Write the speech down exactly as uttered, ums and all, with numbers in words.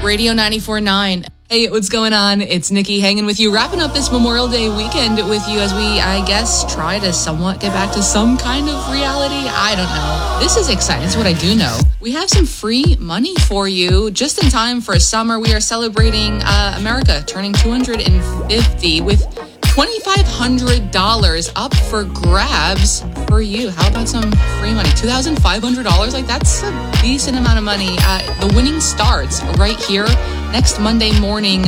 Radio ninety-four point nine. Hey, what's going on? It's Nikki hanging with you, wrapping up this Memorial Day weekend with you as we, I guess, try to somewhat get back to some kind of reality. I don't know. This is exciting. It's what I do know. We have some free money for you just in time for summer. We are celebrating uh, America turning two hundred fifty with twenty-five hundred dollars up for grabs for you. How about some free money? two thousand five hundred dollars? Like, that's a decent amount of money. Uh, the winning starts right here next Monday morning,